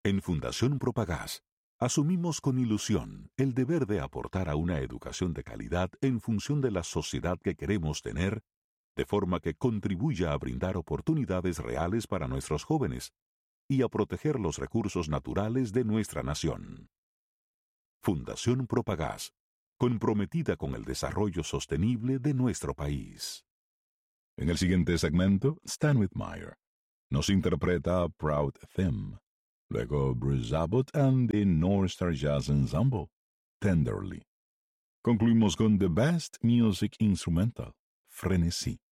En Fundación Propagás, asumimos con ilusión el deber de aportar a una educación de calidad en función de la sociedad que queremos tener, de forma que contribuya a brindar oportunidades reales para nuestros jóvenes y a proteger los recursos naturales de nuestra nación. Fundación Propagás, comprometida con el desarrollo sostenible de nuestro país. En el siguiente segmento, Stan Whitmire nos interpreta Proud Theme. Luego Bruce Abbott and the North Star Jazz Ensemble, Tenderly. Concluimos con The Best Music Instrumental, Frenesí.